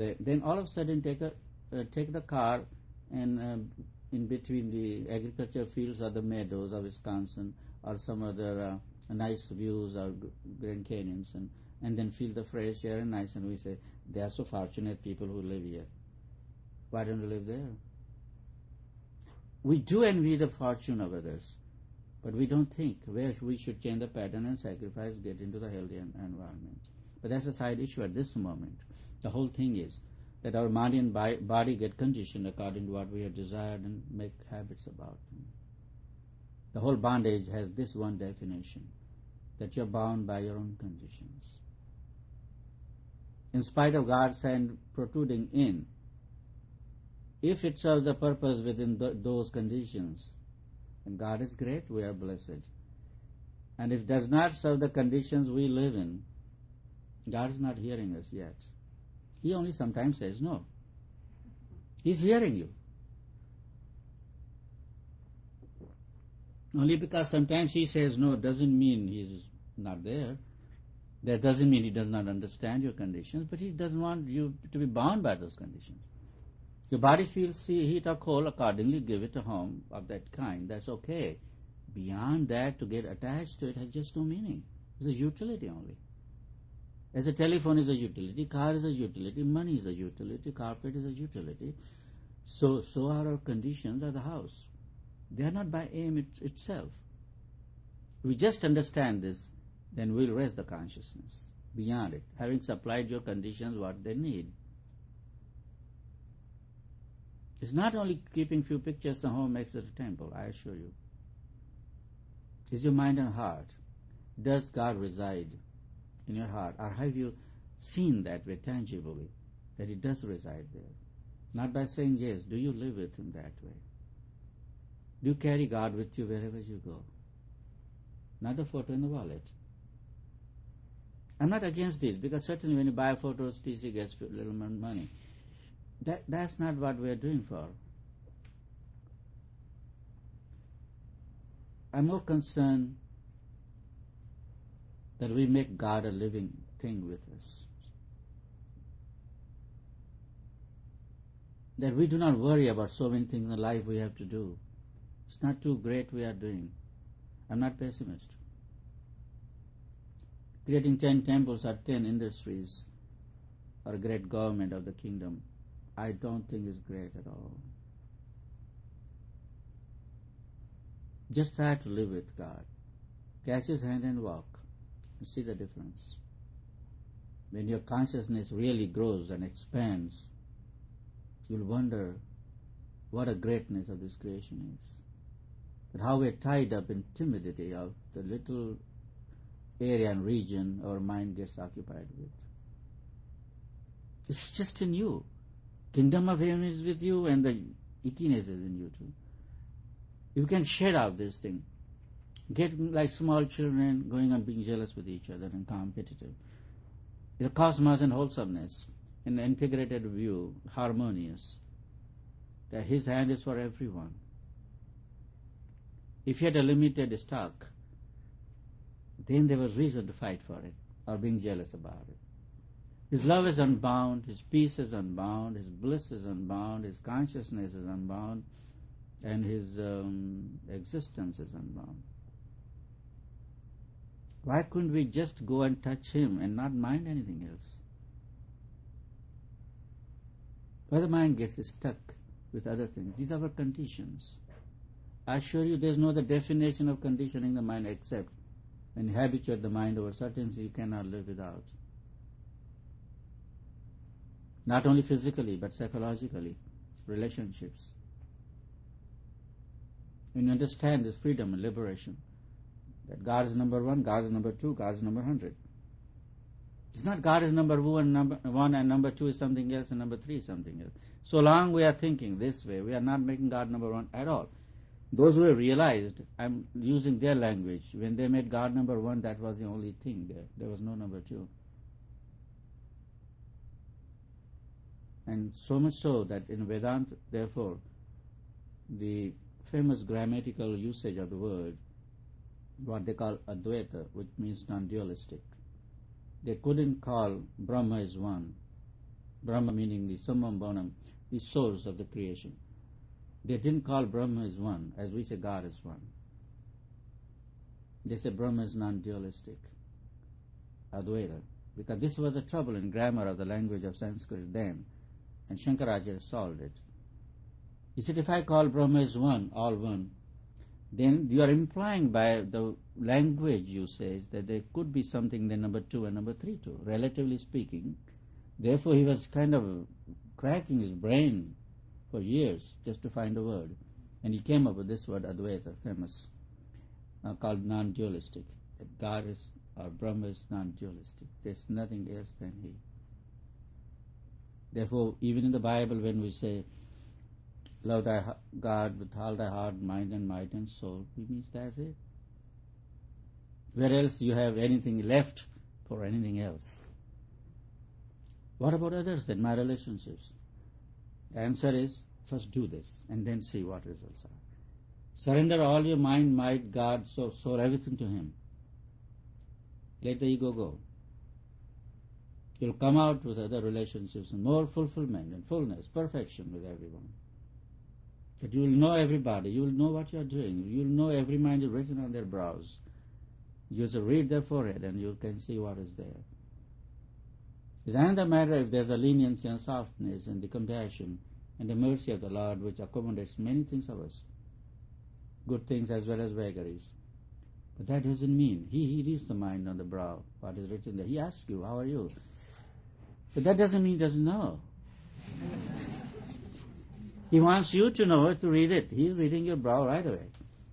then all of a sudden take the car and in between the agriculture fields or the meadows of Wisconsin or some other nice views or Grand Canyons and then feel the fresh air and nice, and we say, they are so fortunate people who live here. Why don't you live there? We do envy the fortune of others, but we don't think where we should change the pattern and sacrifice, get into the healthy environment. But that's a side issue at this moment. The whole thing is that our mind and body get conditioned according to what we have desired and make habits about them. The whole bondage has this one definition, that you're bound by your own conditions. In spite of God's hand protruding in, if it serves a purpose within those conditions, and God is great, we are blessed. And if it does not serve the conditions we live in, God is not hearing us yet. He only sometimes says no. He's hearing you. Only because sometimes He says no doesn't mean He's not there. That doesn't mean He does not understand your conditions, but He doesn't want you to be bound by those conditions. Your body feels heat or cold, accordingly give it a home of that kind. That's okay. Beyond that, to get attached to it has just no meaning. It's a utility only. As a telephone is a utility, car is a utility, money is a utility, carpet is a utility, so are our conditions of the house. They are not by aim itself. If we just understand this, then we'll raise the consciousness beyond it, having supplied your conditions what they need. It's not only keeping few pictures at home makes it a temple, I assure you. It's your mind and heart. Does God reside in your heart, or have you seen that way tangibly, that He does reside there? Not by saying yes, do you live with Him that way? Do you carry God with you wherever you go? Not a photo in the wallet. I'm not against this, because certainly when you buy photos, TC gets a little more money. That's not what we are doing for. I'm more concerned that we make God a living thing with us. That we do not worry about so many things in life we have to do. It's not too great we are doing. I'm not pessimist. Creating 10 temples or 10 industries or a great government of the kingdom, I don't think is great at all. Just try to live with God. Catch His hand and walk. You see the difference. When your consciousness really grows and expands, you'll wonder what a greatness of this creation is. That how we're tied up in timidity of the little area and region our mind gets occupied with. It's just in you. Kingdom of heaven is with you, and the ickiness is in you too. You can shed out this thing. Get like small children going and being jealous with each other and competitive. The cosmos and wholesomeness, an integrated view, harmonious. That His hand is for everyone. If He had a limited stock, then there was reason to fight for it or being jealous about it. His love is unbound, His peace is unbound, His bliss is unbound, His consciousness is unbound, and His existence is unbound. Why couldn't we just go and touch Him and not mind anything else? Why the mind gets stuck with other things? These are our conditions. I assure you there's no other definition of conditioning the mind except when you habituate the mind over certain things you cannot live without. Not only physically, but psychologically, relationships. When you understand this freedom and liberation, that God is number one, God is number two, God is number 100. It's not God is number one and number two is something else and number three is something else. So long we are thinking this way, we are not making God number one at all. Those who have realized, I'm using their language, when they made God number one, that was the only thing there. There was no number two. And so much so that in Vedanta, therefore, the famous grammatical usage of the word, what they call Advaita, which means non-dualistic. They couldn't call Brahma as one Brahma meaning the summum bonum, the source of the creation. They didn't call Brahma as one, as we say God is one. They say Brahma is non-dualistic, Advaita, because this was the trouble in grammar of the language of Sanskrit then, and Shankaracharya solved it. He said, if I call Brahma as one, all one, then you are implying by the language you say that there could be something then number two and number three too, relatively speaking. Therefore he was kind of cracking his brain for years just to find a word. And he came up with this word Advaita, famous, called non-dualistic. That God is, or Brahma is non-dualistic. There's nothing else than He. Therefore, even in the Bible when we say, love thy God with all thy heart, mind and might and soul, it means that's it. Where else you have anything left for anything else? What about others then, my relationships? The answer is, first do this and then see what results are. Surrender all your mind, might, God, soul, everything to Him. Let the ego go. You'll come out with other relationships and more fulfillment and fullness, perfection with everyone. That you will know everybody, you will know what you are doing, you will know every mind is written on their brows. You just read their forehead and you can see what is there. It's another matter if there's a leniency and softness and the compassion and the mercy of the Lord which accommodates many things of us, good things as well as vagaries. But that doesn't mean He reads the mind on the brow, what is written there. He asks you, how are you? But that doesn't mean He doesn't know. He wants you to know it, to read it. He's reading your brow right away.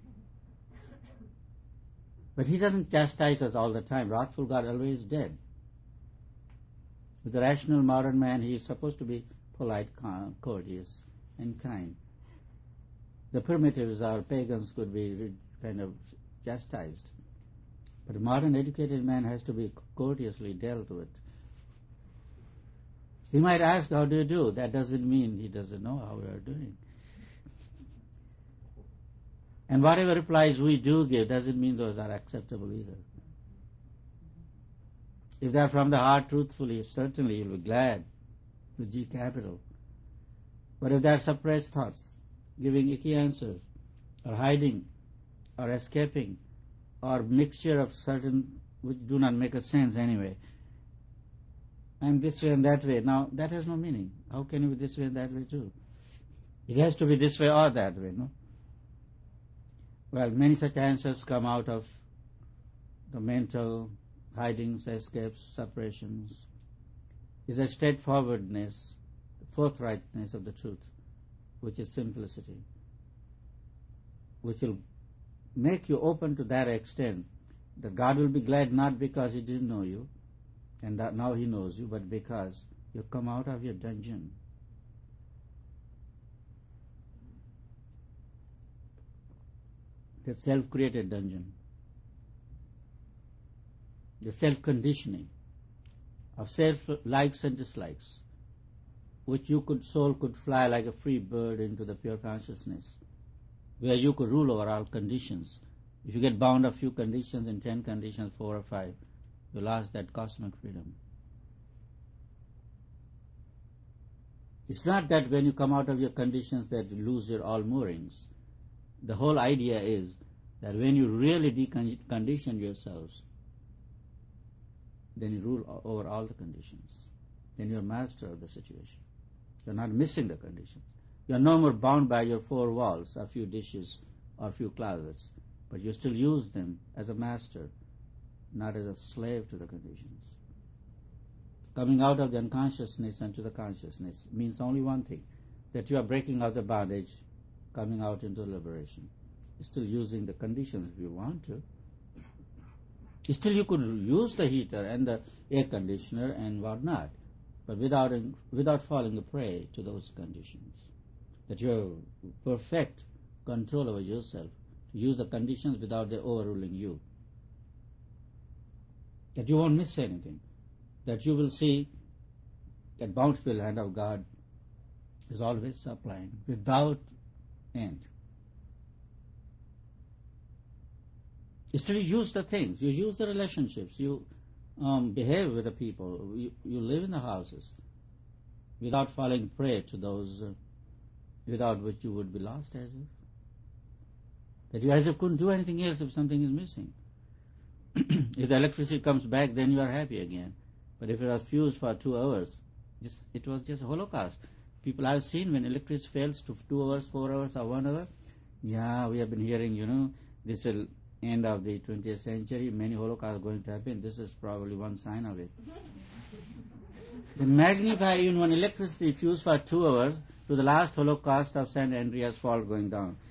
But He doesn't chastise us all the time. Wrathful God always dead. With the rational modern man, he is supposed to be polite, courteous, and kind. The primitives or pagans could be kind of chastised. But a modern educated man has to be courteously dealt with. He might ask, how do you do? That doesn't mean he doesn't know how we are doing. And whatever replies we do give doesn't mean those are acceptable either. If they are from the heart truthfully, certainly you'll be glad, with G capital. But if they are suppressed thoughts, giving icky answers, or hiding, or escaping, or mixture of certain which do not make a sense anyway, and this way and that way, now that has no meaning. How can you be this way and that way too? It has to be this way or that way, no? Well, many such answers come out of the mental hidings, escapes, separations. Is a straightforwardness, forthrightness of the truth, which is simplicity, which will make you open to that extent that God will be glad not because He didn't know you, and that now He knows you, but because you come out of your dungeon. The self-created dungeon. The self-conditioning of self-likes and dislikes, which soul could fly like a free bird into the pure consciousness, where you could rule over all conditions. If you get bound a few conditions, in 10 conditions, 4 or 5, you lost that cosmic freedom. It's not that when you come out of your conditions that you lose your all moorings. The whole idea is that when you really decondition yourselves, then you rule over all the conditions. Then you are master of the situation. You are not missing the conditions. You are no more bound by your 4 walls, a few dishes, or a few closets, but you still use them as a master, not as a slave to the conditions. Coming out of the unconsciousness into the consciousness means only one thing, that you are breaking out the bondage, coming out into liberation. You're still using the conditions if you want to. Still you could use the heater and the air conditioner and whatnot, but without falling a prey to those conditions. That you have perfect control over yourself, to use the conditions without they overruling you. That you won't miss anything. That you will see that bountiful hand of God is always supplying without end. Still you use the things, you use the relationships, you behave with the people, you live in the houses. without falling prey to those without which you would be lost as if. That you as if couldn't do anything else if something is missing. If the electricity comes back, then you are happy again. But if it was fused for 2 hours, it was just a holocaust. People I've seen when electricity fails to 2 hours, 4 hours or 1 hour, yeah, we have been hearing, this will end of the 20th century, many holocausts are going to happen. This is probably one sign of it. They magnify even when electricity fused for 2 hours to the last holocaust of St. Andreas Fault going down.